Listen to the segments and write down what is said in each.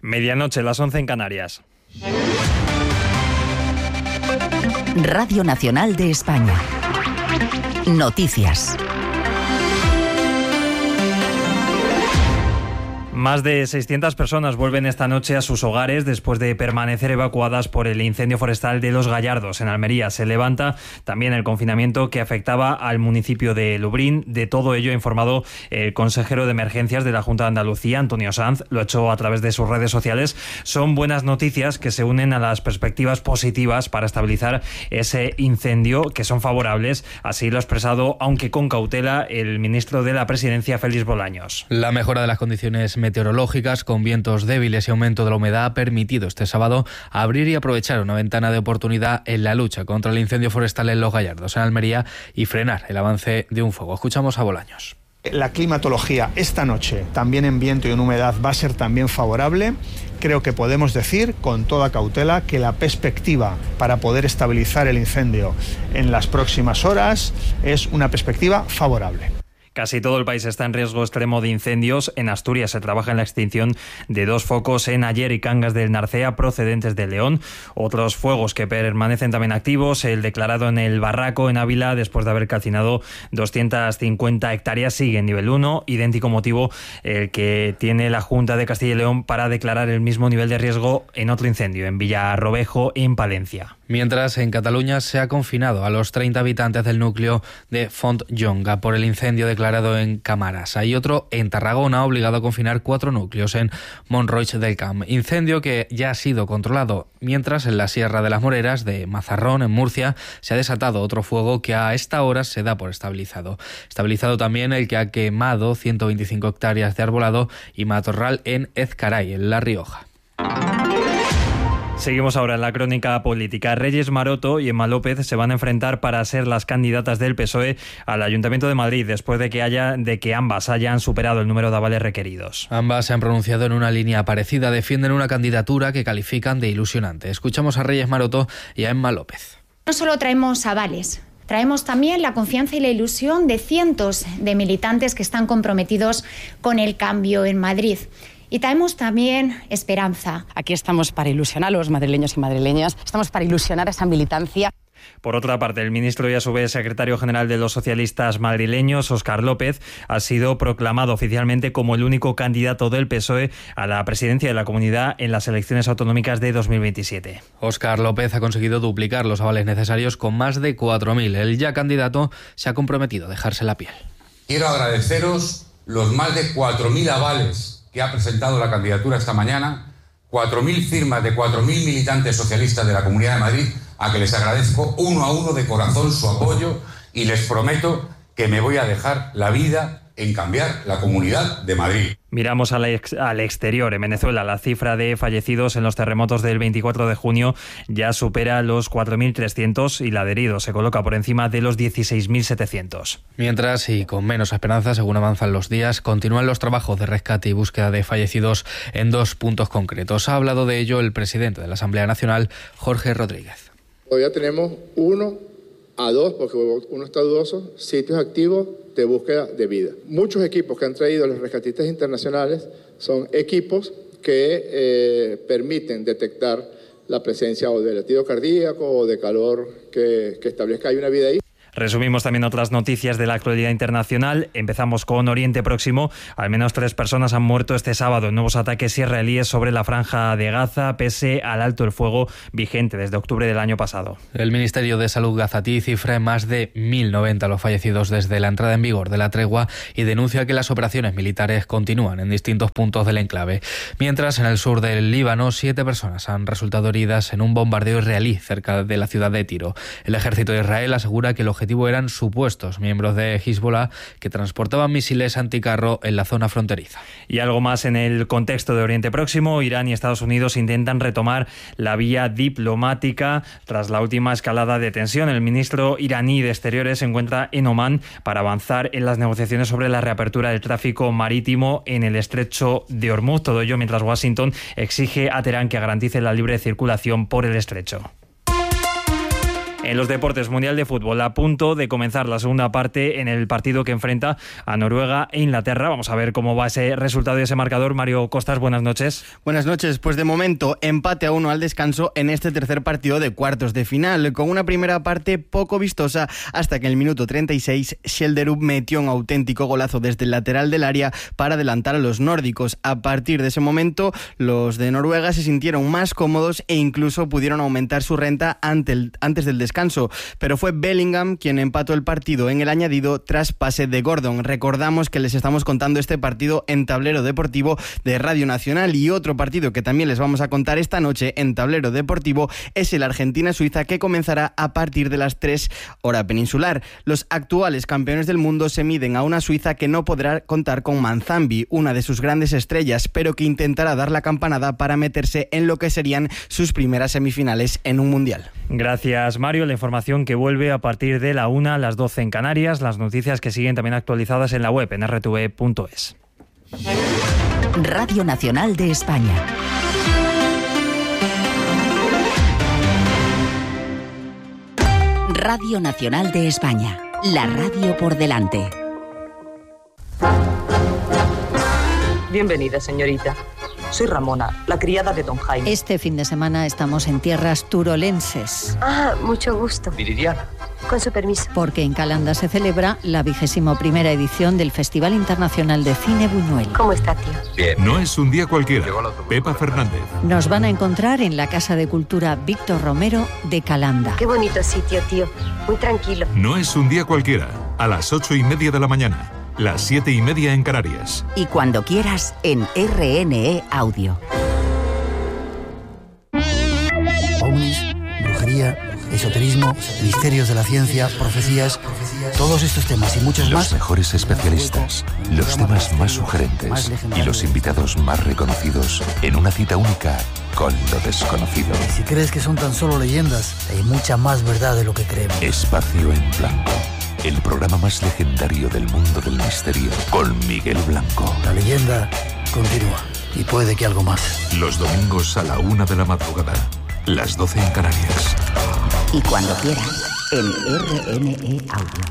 Medianoche, las 11 en Canarias. Radio Nacional de España. Noticias. Más de 600 personas vuelven esta noche a sus hogares después de permanecer evacuadas por el incendio forestal de Los Gallardos, en Almería. Se levanta también el confinamiento que afectaba al municipio de Lubrín. De todo ello ha informado el consejero de Emergencias de la Junta de Andalucía, Antonio Sanz. Lo ha hecho a través de sus redes sociales. Son buenas noticias que se unen a las perspectivas positivas para estabilizar ese incendio, que son favorables. Así lo ha expresado, aunque con cautela, el ministro de la Presidencia, Félix Bolaños. La mejora de las condiciones meteorológicas con vientos débiles y aumento de la humedad ha permitido este sábado abrir y aprovechar una ventana de oportunidad en la lucha contra el incendio forestal en Los Gallardos, en Almería, y frenar el avance de un fuego. Escuchamos a Bolaños. La climatología esta noche, también en viento y en humedad, va a ser también favorable. Creo que podemos decir con toda cautela que la perspectiva para poder estabilizar el incendio en las próximas horas es una perspectiva favorable. Casi todo el país está en riesgo extremo de incendios. En Asturias se trabaja en la extinción de 2 focos en Aller y Cangas del Narcea procedentes de León. Otros fuegos que permanecen también activos, el declarado en el Barraco, en Ávila, después de haber calcinado 250 hectáreas, sigue en nivel 1. Idéntico motivo el que tiene la Junta de Castilla y León para declarar el mismo nivel de riesgo en otro incendio, en Villarrobejo, en Palencia. Mientras, en Cataluña se ha confinado a los 30 habitantes del núcleo de Fontjonga por el incendio declarado en Camaras. Hay otro en Tarragona, obligado a confinar 4 núcleos en Montroig del Camp. Incendio que ya ha sido controlado. Mientras, en la Sierra de las Moreras de Mazarrón, en Murcia, se ha desatado otro fuego que a esta hora se da por estabilizado. Estabilizado también el que ha quemado 125 hectáreas de arbolado y matorral en Ezcaray, en La Rioja. Seguimos ahora en la crónica política. Reyes Maroto y Emma López se van a enfrentar para ser las candidatas del PSOE al Ayuntamiento de Madrid después de que ambas hayan superado el número de avales requeridos. Ambas se han pronunciado en una línea parecida, defienden una candidatura que califican de ilusionante. Escuchamos a Reyes Maroto y a Emma López. No solo traemos avales, traemos también la confianza y la ilusión de cientos de militantes que están comprometidos con el cambio en Madrid. Y traemos también esperanza. Aquí estamos para ilusionar a los madrileños y madrileñas, estamos para ilusionar a esa militancia. Por otra parte, el ministro y a su vez secretario general de los socialistas madrileños, Óscar López, ha sido proclamado oficialmente como el único candidato del PSOE a la presidencia de la comunidad en las elecciones autonómicas de 2027. Óscar López ha conseguido duplicar los avales necesarios con más de 4.000. El ya candidato se ha comprometido a dejarse la piel. Quiero agradeceros los más de 4.000 avales que ha presentado la candidatura esta mañana, 4.000 firmas de 4.000 militantes socialistas de la Comunidad de Madrid, a que les agradezco uno a uno de corazón su apoyo y les prometo que me voy a dejar la vida en cambiar la Comunidad de Madrid. Miramos al exterior. En Venezuela, la cifra de fallecidos en los terremotos del 24 de junio ya supera los 4.300 y la de heridos se coloca por encima de los 16.700. Mientras, y con menos esperanza, según avanzan los días, continúan los trabajos de rescate y búsqueda de fallecidos en 2 puntos concretos. Ha hablado de ello el presidente de la Asamblea Nacional, Jorge Rodríguez. Todavía tenemos 1 a 2, porque uno está dudoso, sitios activos de búsqueda de vida. Muchos equipos que han traído los rescatistas internacionales son equipos que permiten detectar la presencia o de latido cardíaco o de calor que establezca que hay una vida ahí. Resumimos también otras noticias de la actualidad internacional. Empezamos con Oriente Próximo. Al menos 3 personas han muerto este sábado en nuevos ataques israelíes sobre la franja de Gaza, pese al alto el fuego vigente desde octubre del año pasado. El Ministerio de Salud gazatí cifra en más de 1.090 los fallecidos desde la entrada en vigor de la tregua y denuncia que las operaciones militares continúan en distintos puntos del enclave. Mientras, en el sur del Líbano, 7 personas han resultado heridas en un bombardeo israelí cerca de la ciudad de Tiro. El ejército de Israel asegura que el objetivo eran supuestos miembros de Hezbollah que transportaban misiles anticarro en la zona fronteriza. Y algo más en el contexto de Oriente Próximo. Irán y Estados Unidos intentan retomar la vía diplomática tras la última escalada de tensión. El ministro iraní de Exteriores se encuentra en Omán para avanzar en las negociaciones sobre la reapertura del tráfico marítimo en el estrecho de Hormuz. Todo ello mientras Washington exige a Teherán que garantice la libre circulación por el estrecho. En los deportes, Mundial de Fútbol, a punto de comenzar la segunda parte en el partido que enfrenta a Noruega e Inglaterra. Vamos a ver cómo va ese resultado y ese marcador. Mario Costas, buenas noches. Buenas noches. Pues de momento, empate a 1 al descanso en este tercer partido de cuartos de final, con una primera parte poco vistosa hasta que en el minuto 36 Schjelderup metió un auténtico golazo desde el lateral del área para adelantar a los nórdicos. A partir de ese momento, los de Noruega se sintieron más cómodos e incluso pudieron aumentar su renta antes del descanso, pero fue Bellingham quien empató el partido en el añadido tras pase de Gordon. Recordamos que les estamos contando este partido en Tablero Deportivo de Radio Nacional, y otro partido que también les vamos a contar esta noche en Tablero Deportivo es el Argentina-Suiza, que comenzará a partir de las 3 hora peninsular. Los actuales campeones del mundo se miden a una Suiza que no podrá contar con Manzambi, una de sus grandes estrellas, pero que intentará dar la campanada para meterse en lo que serían sus primeras semifinales en un mundial. Gracias, Mario. La información que vuelve a partir de la 1 a las 12 en Canarias. Las noticias que siguen también actualizadas en la web, en rtv.es. Radio Nacional de España. Radio Nacional de España. La radio por delante. Bienvenida, señorita. Soy Ramona, la criada de don Jaime. Este fin de semana estamos en tierras turolenses. Ah, mucho gusto. Viridiana. Con su permiso. Porque en Calanda se celebra la 21ª edición del Festival Internacional de Cine Buñuel. ¿Cómo está, tío? Bien. No es un día cualquiera. Pepa Fernández. Nos van a encontrar en la Casa de Cultura Víctor Romero de Calanda. Qué bonito sitio, tío. Muy tranquilo. No es un día cualquiera. A las 8:30 de la mañana. Las 7:30 en Canarias. Y cuando quieras, en RNE Audio. Ovnis, brujería, esoterismo, misterios de la ciencia, profecías, todos estos temas y muchos más. Los mejores especialistas, los temas más sugerentes y los invitados más reconocidos en una cita única con lo desconocido. Y si crees que son tan solo leyendas, hay mucha más verdad de lo que creemos. Espacio en Blanco. El programa más legendario del mundo del misterio, con Miguel Blanco. La leyenda continúa, y puede que algo más. Los domingos a la 1 de la madrugada, las 12 en Canarias. Y cuando quieras, en RNE Audio.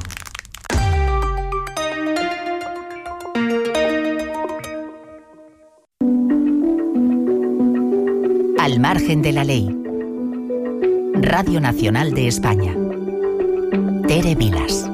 Al margen de la ley. Radio Nacional de España. Tere Vilas.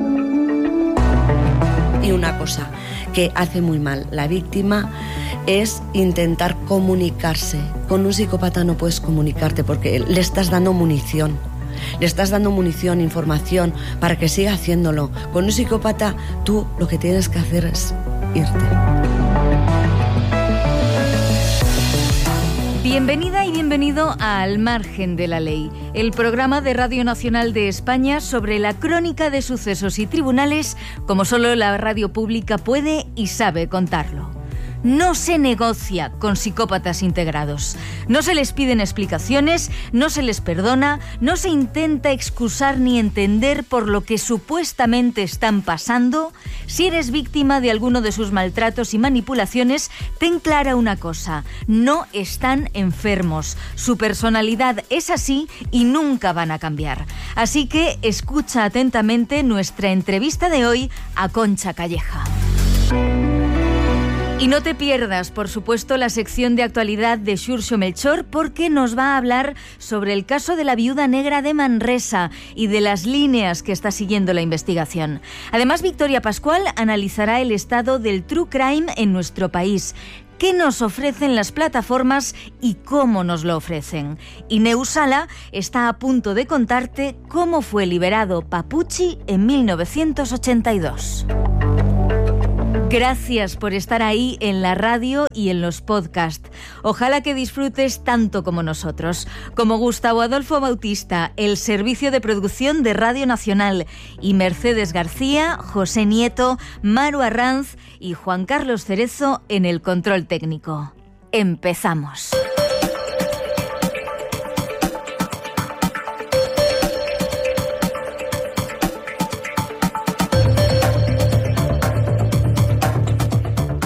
Y una cosa que hace muy mal la víctima es intentar comunicarse. Con un psicópata no puedes comunicarte porque le estás dando munición. Le estás dando munición, información para que siga haciéndolo. Con un psicópata tú lo que tienes que hacer es irte. Bienvenida y bienvenido a Al margen de la ley, el programa de Radio Nacional de España sobre la crónica de sucesos y tribunales como solo la radio pública puede y sabe contarlo. No se negocia con psicópatas integrados. No se les piden explicaciones, no se les perdona, no se intenta excusar ni entender por lo que supuestamente están pasando. Si eres víctima de alguno de sus maltratos y manipulaciones, ten clara una cosa: no están enfermos. Su personalidad es así y nunca van a cambiar. Así que escucha atentamente nuestra entrevista de hoy a Concha Calleja. Y no te pierdas, por supuesto, la sección de actualidad de Xurxo Melchor, porque nos va a hablar sobre el caso de la viuda negra de Manresa y de las líneas que está siguiendo la investigación. Además, Victoria Pascual analizará el estado del true crime en nuestro país. ¿Qué nos ofrecen las plataformas y cómo nos lo ofrecen? Y Neusala está a punto de contarte cómo fue liberado Papuchi en 1982. Gracias por estar ahí en la radio y en los podcasts. Ojalá que disfrutes tanto como nosotros. Como Gustavo Adolfo Bautista, el servicio de producción de Radio Nacional, y Mercedes García, José Nieto, Maru Arranz y Juan Carlos Cerezo en el control técnico. Empezamos.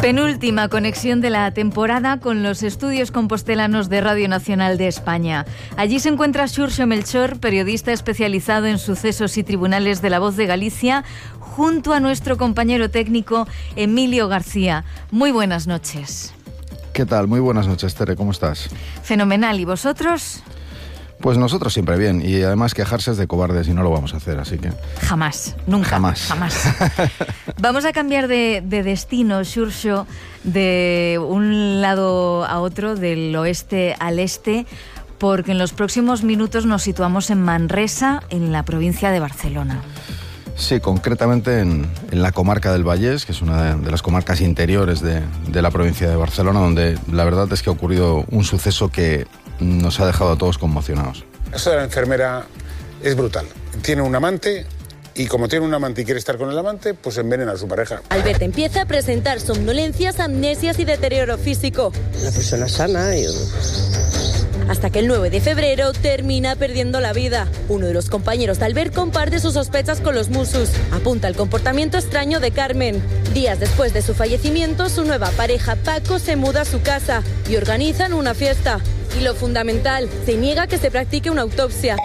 Penúltima conexión de la temporada con los estudios compostelanos de Radio Nacional de España. Allí se encuentra Xurxo Melchor, periodista especializado en sucesos y tribunales de La Voz de Galicia, junto a nuestro compañero técnico Emilio García. Muy buenas noches. ¿Qué tal? Muy buenas noches, Tere, ¿cómo estás? Fenomenal, ¿y vosotros? Pues nosotros siempre bien, y además quejarse es de cobardes y no lo vamos a hacer, así que... Jamás, nunca. Jamás. Vamos a cambiar de destino, Xurxo, de un lado a otro, del oeste al este, porque en los próximos minutos nos situamos en Manresa, en la provincia de Barcelona. Sí, concretamente en la comarca del Vallés, que es una de las comarcas interiores de la provincia de Barcelona, donde la verdad es que ha ocurrido un suceso que nos ha dejado a todos conmocionados. Eso de la enfermera es brutal. Tiene un amante y como tiene un amante y quiere estar con el amante, pues envenena a su pareja. Albert empieza a presentar somnolencias, amnesias y deterioro físico. Una persona sana y... Hasta que el 9 de febrero termina perdiendo la vida. Uno de los compañeros de Albert comparte sus sospechas con los Mossos. Apunta el comportamiento extraño de Carmen. Días después de su fallecimiento, su nueva pareja Paco se muda a su casa y organizan una fiesta. Y lo fundamental, se niega que se practique una autopsia.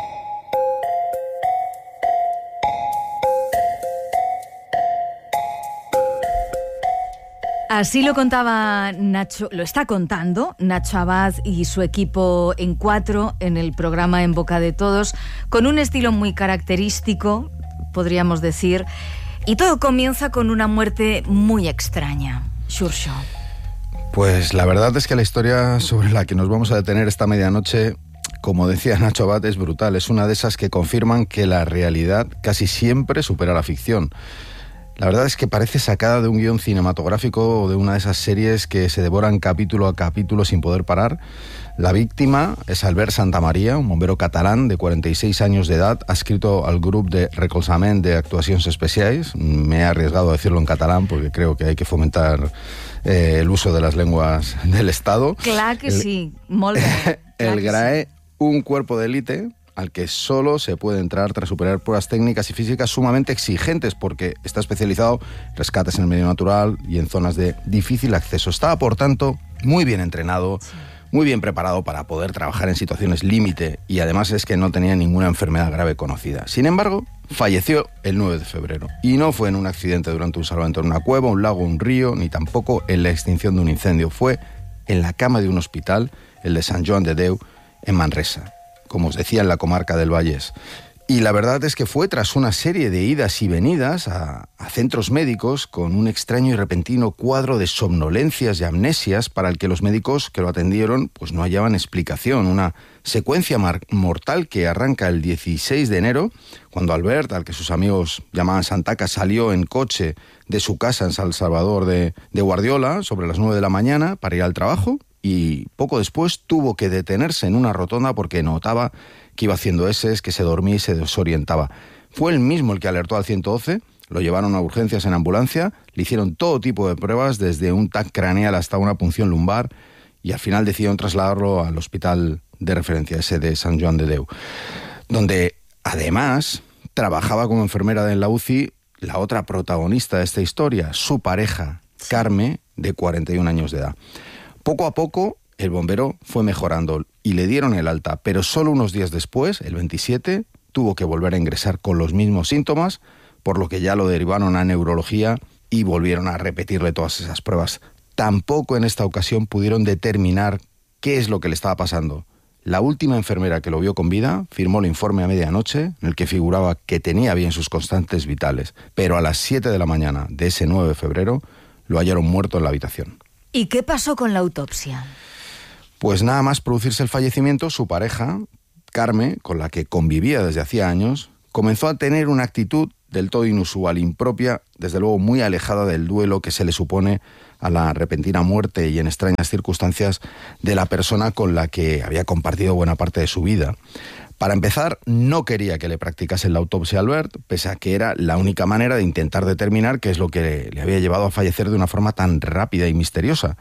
Así lo contaba Nacho, lo está contando Nacho Abad y su equipo en 4 en el programa En Boca de Todos, con un estilo muy característico, podríamos decir, y todo comienza con una muerte muy extraña. Xurxo. Pues la verdad es que la historia sobre la que nos vamos a detener esta medianoche, como decía Nacho Abad, es brutal. Es una de esas que confirman que la realidad casi siempre supera la ficción. La verdad es que parece sacada de un guión cinematográfico o de una de esas series que se devoran capítulo a capítulo sin poder parar. La víctima es Albert Santamaría, un bombero catalán de 46 años de edad, adscrito al Grup de Recolzament de Actuacions Especials. Me he arriesgado a decirlo en catalán porque creo que hay que fomentar el uso de las lenguas del Estado. Claro que sí, molt bé. El GRAE, un cuerpo de élite al que solo se puede entrar tras superar pruebas técnicas y físicas sumamente exigentes, porque está especializado en rescates en el medio natural y en zonas de difícil acceso. Estaba, por tanto, muy bien entrenado, muy bien preparado para poder trabajar en situaciones límite, y además es que no tenía ninguna enfermedad grave conocida. Sin embargo, falleció el 9 de febrero, y no fue en un accidente durante un salvamento en una cueva, un lago, un río, ni tampoco en la extinción de un incendio. Fue en la cama de un hospital, el de Sant Joan de Déu, en Manresa, como os decía, en la comarca del Vallés. Y la verdad es que fue tras una serie de idas y venidas a centros médicos con un extraño y repentino cuadro de somnolencias y amnesias para el que los médicos que lo atendieron pues no hallaban explicación. Una secuencia mortal que arranca el 16 de enero, cuando Albert, al que sus amigos llamaban Santaca, salió en coche de su casa en San Salvador de Guardiola sobre las 9 de la mañana para ir al trabajo, y poco después tuvo que detenerse en una rotonda porque notaba que iba haciendo eses, que se dormía y se desorientaba. Fue él mismo el que alertó al 112, lo llevaron a urgencias en ambulancia, le hicieron todo tipo de pruebas, desde un TAC craneal hasta una punción lumbar, y al final decidieron trasladarlo al hospital de referencia, ese de Sant Joan de Déu, donde además trabajaba como enfermera en la UCI la otra protagonista de esta historia, su pareja, Carme, de 41 años de edad. Poco a poco, el bombero fue mejorando y le dieron el alta, pero solo unos días después, el 27, tuvo que volver a ingresar con los mismos síntomas, por lo que ya lo derivaron a neurología y volvieron a repetirle todas esas pruebas. Tampoco en esta ocasión pudieron determinar qué es lo que le estaba pasando. La última enfermera que lo vio con vida firmó el informe a medianoche, en el que figuraba que tenía bien sus constantes vitales, pero a las 7 de la mañana de ese 9 de febrero lo hallaron muerto en la habitación. ¿Y qué pasó con la autopsia? Pues nada más producirse el fallecimiento, su pareja, Carme, con la que convivía desde hacía años, comenzó a tener una actitud del todo inusual, impropia, desde luego muy alejada del duelo que se le supone a la repentina muerte y en extrañas circunstancias de la persona con la que había compartido buena parte de su vida. Para empezar, no quería que le practicasen la autopsia a Albert, pese a que era la única manera de intentar determinar qué es lo que le había llevado a fallecer de una forma tan rápida y misteriosa.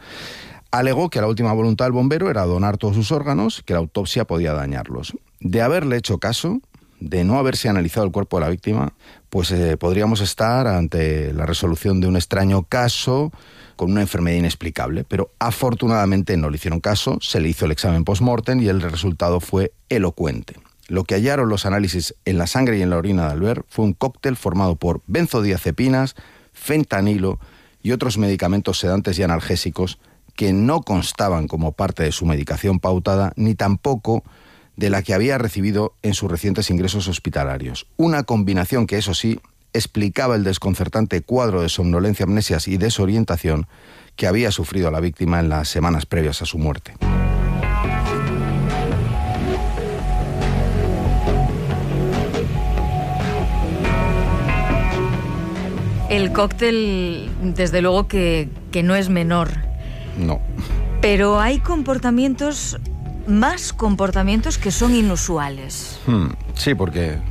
Alegó que la última voluntad del bombero era donar todos sus órganos, que la autopsia podía dañarlos. De haberle hecho caso, de no haberse analizado el cuerpo de la víctima, pues podríamos estar ante la resolución de un extraño caso con una enfermedad inexplicable, pero afortunadamente no le hicieron caso, se le hizo el examen post-mortem y el resultado fue elocuente. Lo que hallaron los análisis en la sangre y en la orina de Albert fue un cóctel formado por benzodiazepinas, fentanilo y otros medicamentos sedantes y analgésicos que no constaban como parte de su medicación pautada ni tampoco de la que había recibido en sus recientes ingresos hospitalarios. Una combinación que, eso sí, explicaba el desconcertante cuadro de somnolencia, amnesias y desorientación que había sufrido la víctima en las semanas previas a su muerte. El cóctel, desde luego que no es menor. No. Pero hay más comportamientos que son inusuales. Sí, porque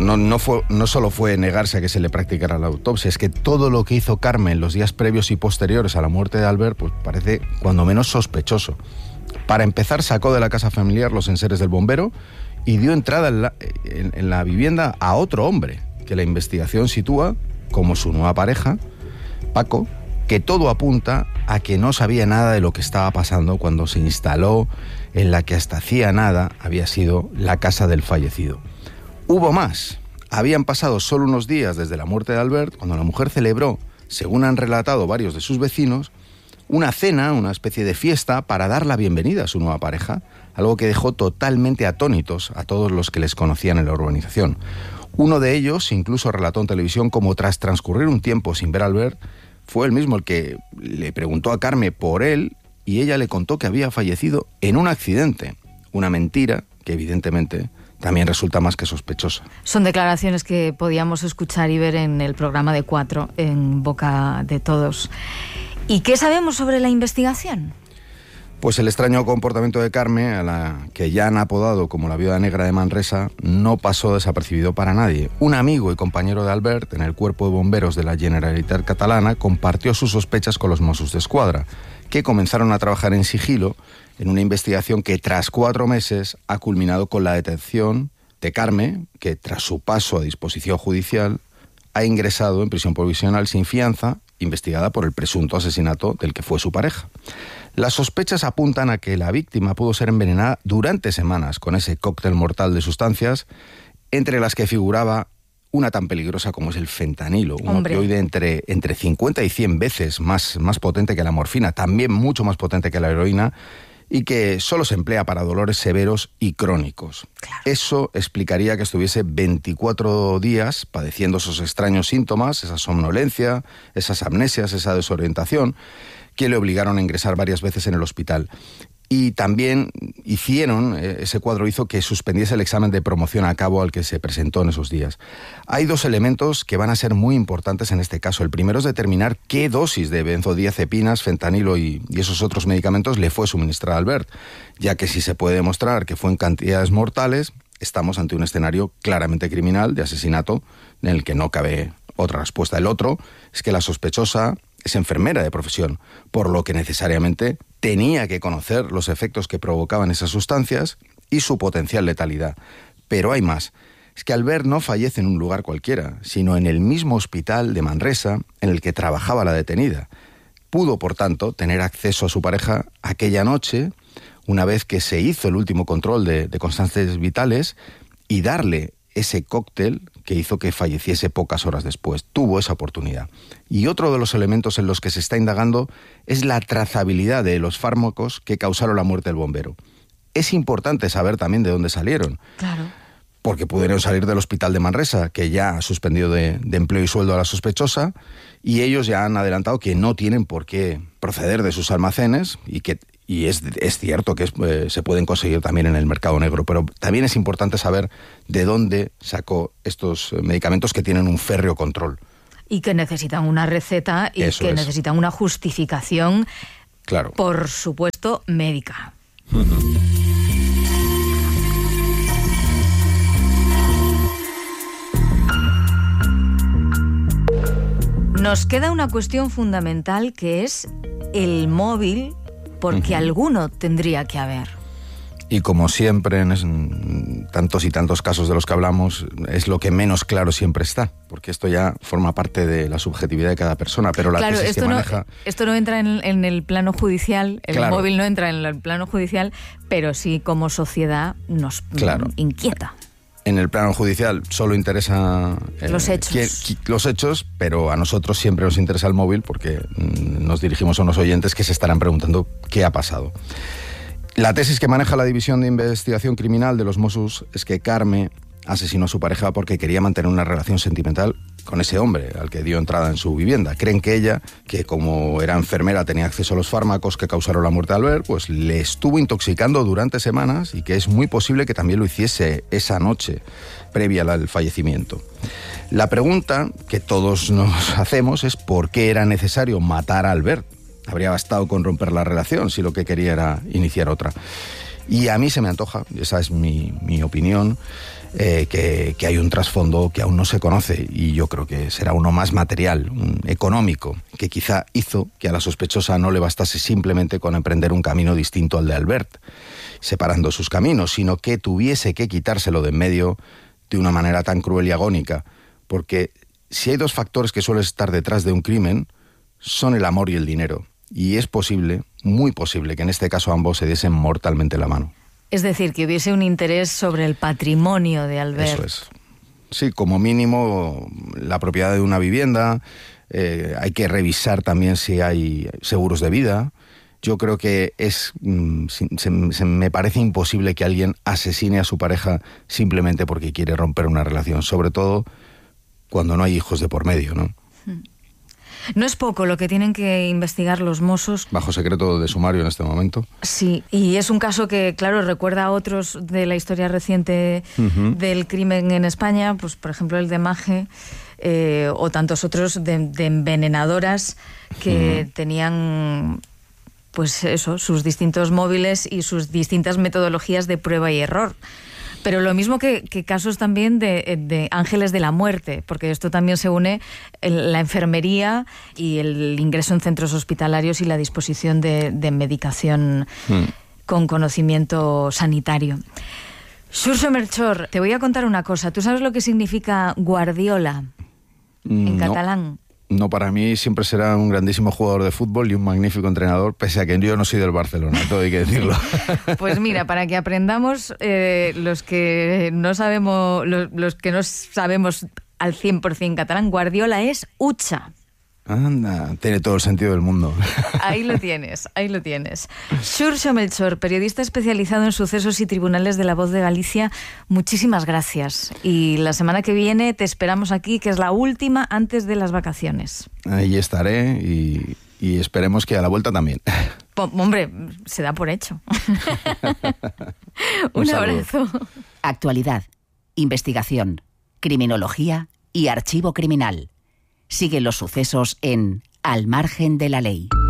no solo fue negarse a que se le practicara la autopsia, es que todo lo que hizo Carmen los días previos y posteriores a la muerte de Albert pues parece cuando menos sospechoso. Para empezar, sacó de la casa familiar los enseres del bombero y dio entrada en la vivienda a otro hombre, que la investigación sitúa como su nueva pareja, Paco, que todo apunta a que no sabía nada de lo que estaba pasando cuando se instaló en la que hasta hacía nada había sido la casa del fallecido. Hubo más. Habían pasado solo unos días desde la muerte de Albert, cuando la mujer celebró, según han relatado varios de sus vecinos, una cena, una especie de fiesta para dar la bienvenida a su nueva pareja, algo que dejó totalmente atónitos a todos los que les conocían en la urbanización. Uno de ellos incluso relató en televisión cómo tras transcurrir un tiempo sin ver a Albert, fue él mismo el que le preguntó a Carmen por él y ella le contó que había fallecido en un accidente. Una mentira que evidentemente también resulta más que sospechosa. Son declaraciones que podíamos escuchar y ver en el programa de 4, en boca de todos. ¿Y qué sabemos sobre la investigación? Pues el extraño comportamiento de Carmen, a la que ya han apodado como la viuda negra de Manresa, no pasó desapercibido para nadie. Un amigo y compañero de Albert en el cuerpo de bomberos de la Generalitat catalana compartió sus sospechas con los Mossos d'Esquadra, que comenzaron a trabajar en sigilo en una investigación que tras 4 meses ha culminado con la detención de Carmen, que tras su paso a disposición judicial ha ingresado en prisión provisional sin fianza, investigada por el presunto asesinato del que fue su pareja. Las sospechas apuntan a que la víctima pudo ser envenenada durante semanas con ese cóctel mortal de sustancias, entre las que figuraba una tan peligrosa como es el fentanilo, un opioide entre 50 y 100 veces más potente que la morfina, también mucho más potente que la heroína, y que solo se emplea para dolores severos y crónicos. Claro. Eso explicaría que estuviese 24 días padeciendo esos extraños síntomas, esa somnolencia, esas amnesias, esa desorientación, que le obligaron a ingresar varias veces en el hospital. Y también ese cuadro hizo que suspendiese el examen de promoción a cabo al que se presentó en esos días. Hay 2 elementos que van a ser muy importantes en este caso. El primero es determinar qué dosis de benzodiazepinas, fentanilo y esos otros medicamentos le fue suministrada a Albert, ya que si se puede demostrar que fue en cantidades mortales, estamos ante un escenario claramente criminal de asesinato en el que no cabe otra respuesta. El otro es que la sospechosa es enfermera de profesión, por lo que necesariamente tenía que conocer los efectos que provocaban esas sustancias y su potencial letalidad. Pero hay más. Es que Albert no fallece en un lugar cualquiera, sino en el mismo hospital de Manresa en el que trabajaba la detenida. Pudo, por tanto, tener acceso a su pareja aquella noche, una vez que se hizo el último control de constantes vitales, y darle ese cóctel que hizo que falleciese pocas horas después. Tuvo esa oportunidad. Y otro de los elementos en los que se está indagando es la trazabilidad de los fármacos que causaron la muerte del bombero. Es importante saber también de dónde salieron. Claro. Porque pudieron salir del hospital de Manresa, que ya ha suspendido de empleo y sueldo a la sospechosa, y ellos ya han adelantado que no tienen por qué proceder de sus almacenes y es cierto que se pueden conseguir también en el mercado negro, pero también es importante saber de dónde sacó estos medicamentos que tienen un férreo control. Y que necesitan una receta y Eso que es. necesitan una justificación, claro, por supuesto, médica. Nos queda una cuestión fundamental, que es el móvil, porque alguno tendría que haber. Y como siempre, en tantos y tantos casos de los que hablamos, es lo que menos claro siempre está, porque esto ya forma parte de la subjetividad de cada persona, pero la tesis que maneja... Esto no entra en el plano judicial, el Claro. móvil no entra en el plano judicial, pero sí como sociedad nos inquieta. En el plano judicial solo interesa Los hechos. los hechos, pero a nosotros siempre nos interesa el móvil porque nos dirigimos a unos oyentes que se estarán preguntando qué ha pasado. La tesis que maneja la División de Investigación Criminal de los Mossos es que Carme asesinó a su pareja porque quería mantener una relación sentimental con ese hombre al que dio entrada en su vivienda. Creen que ella, que como era enfermera tenía acceso a los fármacos que causaron la muerte de Albert, pues le estuvo intoxicando durante semanas y que es muy posible que también lo hiciese esa noche previa al fallecimiento. La pregunta que todos nos hacemos es ¿por qué era necesario matar a Albert? Habría bastado con romper la relación si lo que quería era iniciar otra. Y a mí se me antoja, esa es mi opinión, que hay un trasfondo que aún no se conoce y yo creo que será uno más material, económico, que quizá hizo que a la sospechosa no le bastase simplemente con emprender un camino distinto al de Albert, separando sus caminos, sino que tuviese que quitárselo de en medio de una manera tan cruel y agónica. Porque si hay dos factores que suelen estar detrás de un crimen, son el amor y el dinero. Y es posible, muy posible, que en este caso ambos se diesen mortalmente la mano. Es decir, que hubiese un interés sobre el patrimonio de Albert. Eso es. Sí, como mínimo la propiedad de una vivienda, hay que revisar también si hay seguros de vida. Yo creo que me parece imposible que alguien asesine a su pareja simplemente porque quiere romper una relación, sobre todo cuando no hay hijos de por medio, ¿no? No es poco lo que tienen que investigar los Mossos. Bajo secreto de sumario en este momento. Sí, y es un caso que, claro, recuerda a otros de la historia reciente del crimen en España, pues por ejemplo el de Maje, o tantos otros de envenenadoras que tenían, pues eso, sus distintos móviles y sus distintas metodologías de prueba y error. Pero lo mismo que casos también de ángeles de la muerte, porque esto también se une la enfermería y el ingreso en centros hospitalarios y la disposición de medicación con conocimiento sanitario. Xurxo Melchor, te voy a contar una cosa. ¿Tú sabes lo que significa Guardiola en catalán? No, para mí siempre será un grandísimo jugador de fútbol y un magnífico entrenador, pese a que yo no soy del Barcelona, todo hay que decirlo. Pues mira, para que aprendamos, los que no sabemos al 100% catalán, Guardiola es Ucha. Anda, tiene todo el sentido del mundo. Ahí lo tienes, ahí lo tienes. Xurxo Melchor, periodista especializado en sucesos y tribunales de La Voz de Galicia, muchísimas gracias. Y la semana que viene te esperamos aquí, que es la última antes de las vacaciones. Ahí estaré y esperemos que a la vuelta también. Hombre, se da por hecho. Un abrazo. Actualidad, investigación, criminología y archivo criminal. Sigue los sucesos en Al margen de la ley.